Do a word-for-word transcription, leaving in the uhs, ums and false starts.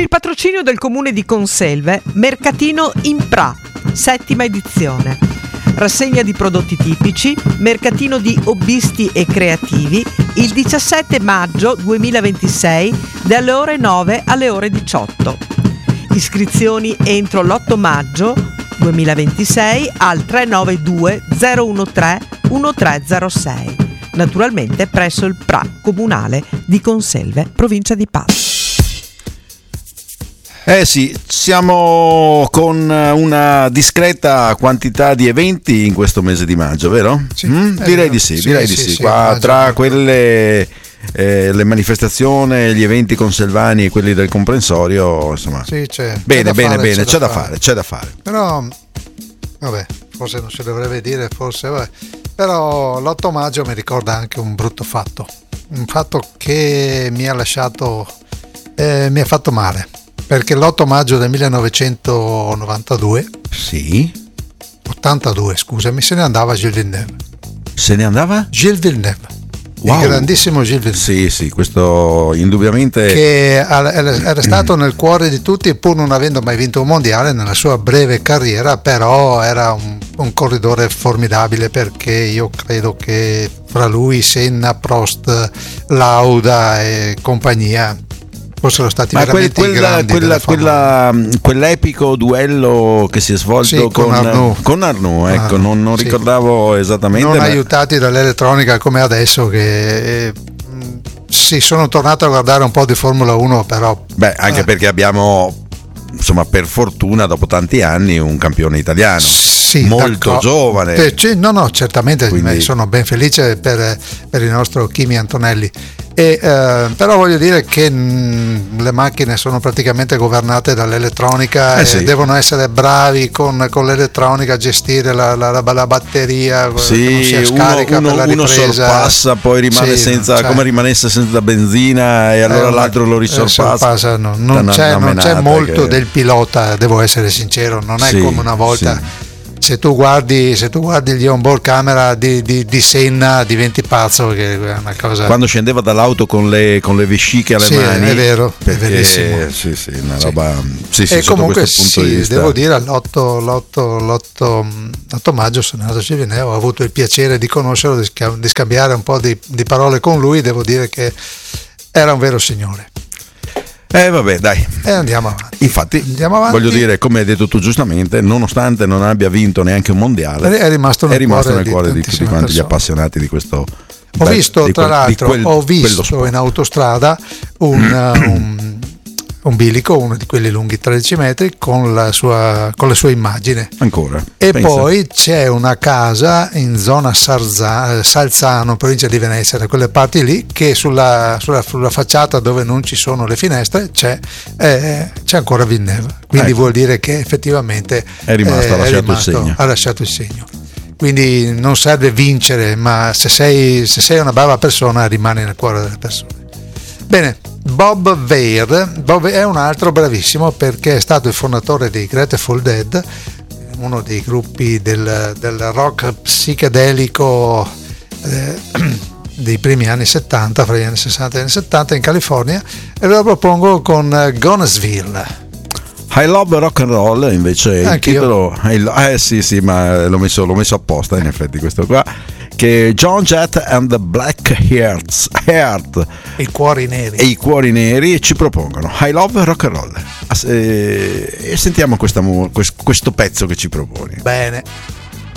il patrocinio del comune di Conselve, Mercatino Impra, settima edizione. Rassegna di prodotti tipici, mercatino di hobbisti e creativi, il diciassette maggio duemilaventisei dalle ore nove alle ore diciotto. Iscrizioni entro l'otto maggio duemilaventisei al tre nove due zero uno tre uno tre zero sei, naturalmente presso il P R A comunale di Conselve, provincia di Padova. Eh sì, siamo con una discreta quantità di eventi in questo mese di maggio, vero? Sì, mm? Direi vero. di sì, sì direi sì, di sì. sì, Qua, sì, tra sì, quelle eh, le manifestazioni, gli eventi conselvani e quelli del comprensorio, insomma. Sì, c'è, bene, c'è bene, fare, bene, c'è, c'è da da fare. fare, c'è da fare. Però, vabbè, forse non si dovrebbe dire, forse, vabbè. Però l'otto maggio mi ricorda anche un brutto fatto, un fatto che mi ha lasciato, eh, mi ha fatto male. Perché l'otto maggio del millenovecentonovantadue, sì, ottantadue, scusami, se ne andava Gilles Villeneuve. Se ne andava? Gilles Villeneuve, Wow. il grandissimo Gilles Villeneuve. Sì, sì, questo indubbiamente. Che era stato nel cuore di tutti, pur non avendo mai vinto un mondiale nella sua breve carriera, però era un, un corridore formidabile, perché io credo che fra lui, Senna, Prost, Lauda e compagnia fossero stati Ma veramente quel, i quella, grandi quella, della Formula quella, quell'epico duello che si è svolto Sì, con, con Arnoux, con Arnoux, ecco, Arnoux, non, non sì. ricordavo esattamente. Non ma... aiutati dall'elettronica come adesso, che eh, sì, sono tornato a guardare un po' di Formula uno, però Beh, anche eh. perché abbiamo, insomma, per fortuna, dopo tanti anni, un campione italiano. Sì, molto d'accordo. giovane. Eh, c- no, no, certamente. Quindi... sono ben felice per, per il nostro Kimi Antonelli. E, eh, però voglio dire che mh, le macchine sono praticamente governate dall'elettronica, eh e sì. devono essere bravi con, con l'elettronica a gestire la, la, la, la batteria, sì, che non sia scarica uno, per la uno ripresa. sorpassa, poi rimane Sì, senza, cioè, come rimanesse senza benzina, e allora eh, l'altro lo eh, risorpassa. sorpassa, no, non, Una- c'è, una non c'è menata molto che- del pilota, devo essere sincero, non è Sì, come una volta. sì. Se tu guardi, se tu guardi gli onboard camera di, di, di Senna, diventi pazzo, perché è una cosa. Quando scendeva dall'auto con le, con le vesciche alle Sì, mani, è vero, è perché, verissimo. sì, sì, una Sì. roba. Sì, sì, E sotto comunque questo punto sì, di vista. devo dire, l'otto, l'otto, l'otto, l'otto maggio sono andato a Civineo, ho avuto il piacere di conoscerlo, di, sca- di scambiare un po' di, di parole con lui, devo dire che era un vero signore. Eh vabbè, dai. E andiamo avanti. Infatti, Andiamo avanti. voglio dire, come hai detto tu giustamente, nonostante non abbia vinto neanche un mondiale, È rimasto nel è rimasto cuore nel cuore di di tutti tantissime quanti gli persone. appassionati di questo. Ho beh, visto, di tra quel- di l'altro, quel- ho quello visto sport. in autostrada un, uh, un, un bilico, uno di quelli lunghi tredici metri, con la sua, con le sue immagini. Ancora. E Pensa. poi c'è una casa in zona Sarza, Salzano, provincia di Venezia, da quelle parti lì, che sulla, sulla, sulla facciata dove non ci sono le finestre c'è, eh, c'è ancora Villeneuve. Quindi Ecco. vuol dire che effettivamente È rimasto, ha eh, lasciato il rimasto- segno. ha lasciato il segno. Quindi non serve vincere, ma se sei, se sei una brava persona rimani nel cuore delle persone. Bene, Bob Weir, Bob è un altro bravissimo, perché è stato il fondatore di Grateful Dead, uno dei gruppi del, del rock psichedelico eh, dei primi anni settanta, fra gli anni sessanta e gli anni settanta in California, e ve lo propongo con eh, Gonesville. I Love Rock and Roll, invece il Anch'io. titolo, il- eh sì sì, ma l'ho messo, l'ho messo apposta in effetti questo qua, che John Jett and the Black Hearts, Heart I cuori neri. e i cuori neri ci propongono I Love Rock and Roll. As- eh, e sentiamo questa mu- quest- questo pezzo che ci proponi. Bene.